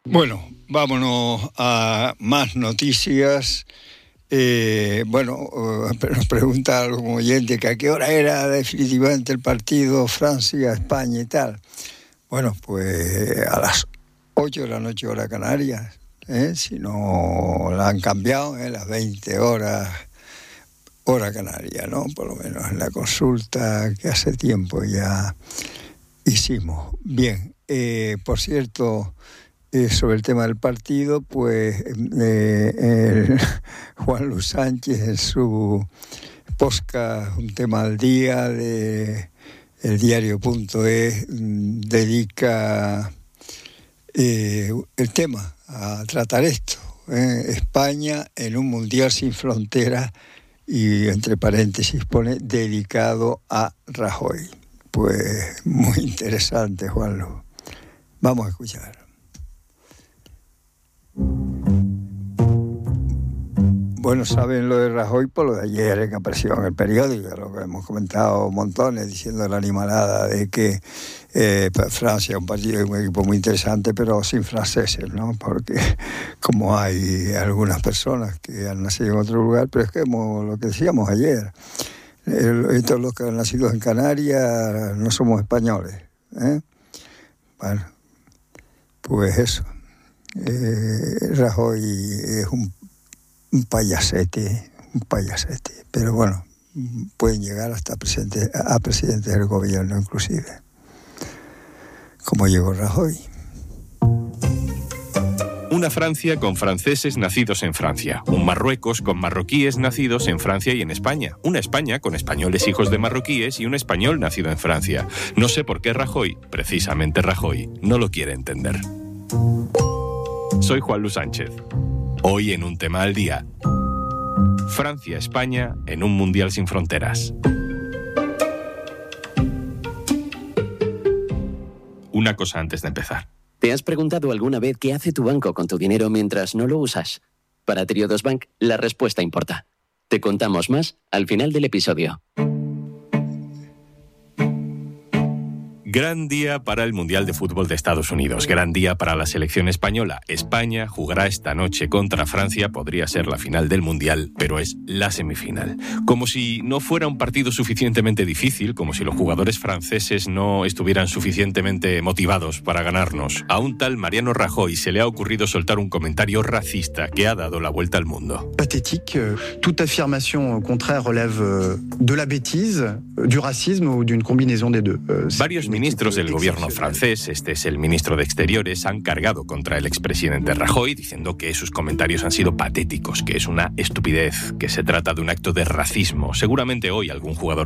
Bueno, vámonos a más noticias. Nos pregunta algún oyente que a qué hora era definitivamente el partido Francia-España y tal. Bueno, pues a las 8 de la noche hora Canarias, si no la han cambiado, las 20 horas hora Canaria, ¿no? Por lo menos en la consulta que hace tiempo ya hicimos. Bien, por cierto, sobre el tema del partido, pues Juan Luis Sánchez en su podcast Un tema al día de el diario.es dedica el tema a tratar esto, España en un mundial sin fronteras, y entre paréntesis pone dedicado a Rajoy. Pues muy interesante, Juanlu. Vamos a escuchar. Bueno, saben lo de Rajoy por lo de ayer que apareció en el periódico, lo que hemos comentado montones, diciendo la animalada de que Francia es un equipo muy interesante, pero sin franceses, ¿no? Porque como hay algunas personas que han nacido en otro lugar, pero es que lo que decíamos ayer, todos los que han nacido en Canarias no somos españoles, Bueno, pues eso. Rajoy es un payasete, pero bueno, pueden llegar hasta a presidente del gobierno inclusive, como llegó Rajoy. Una Francia con franceses nacidos en Francia, un Marruecos con marroquíes nacidos en Francia y en España, una España con españoles hijos de marroquíes y un español nacido en Francia. No sé por qué Rajoy, precisamente Rajoy, no lo quiere entender. Soy Juan Luis Sánchez. Hoy en Un tema al día. Francia-España en un mundial sin fronteras. Una cosa antes de empezar. ¿Te has preguntado alguna vez qué hace tu banco con tu dinero mientras no lo usas? Para Triodos Bank, la respuesta importa. Te contamos más al final del episodio. Gran día para el Mundial de Fútbol de Estados Unidos. Gran día para la selección española. España jugará esta noche contra Francia. Podría ser la final del Mundial, pero es la semifinal. Como si no fuera un partido suficientemente difícil, como si los jugadores franceses no estuvieran suficientemente motivados para ganarnos, a un tal Mariano Rajoy se le ha ocurrido soltar un comentario racista que ha dado la vuelta al mundo. Pathétique. Toute affirmation contraire relève de la bêtise, du racisme ou d'une combinaison des deux. Varios ministros del gobierno francés, este es el ministro de Exteriores, han cargado contra el expresidente Rajoy diciendo que sus comentarios han sido patéticos, que es una estupidez, que se trata de un acto de racismo. Seguramente hoy algún jugador